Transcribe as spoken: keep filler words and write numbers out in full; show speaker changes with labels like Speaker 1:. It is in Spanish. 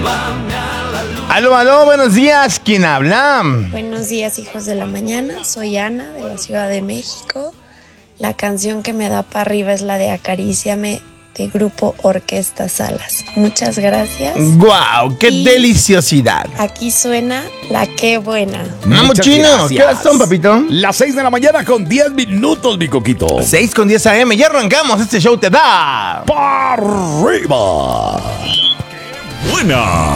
Speaker 1: Aló, aló, buenos días, ¿quién habla?
Speaker 2: Buenos días, hijos de la mañana. Soy Ana, de la Ciudad de México. La canción que me da para arriba es la de Acaríciame, de Grupo Orquesta Salas. Muchas gracias.
Speaker 1: ¡Guau! ¡Qué
Speaker 2: Y
Speaker 1: deliciosidad!
Speaker 2: aquí suena La Qué Buena.
Speaker 1: Vamos,
Speaker 3: Muchas
Speaker 1: chino.
Speaker 3: gracias.
Speaker 1: ¿Qué horas son, papito?
Speaker 3: Las seis de la mañana con diez minutos, mi coquito.
Speaker 1: seis con diez a eme. Ya arrancamos. Este show te da
Speaker 3: ¡Para arriba! ¡Buena!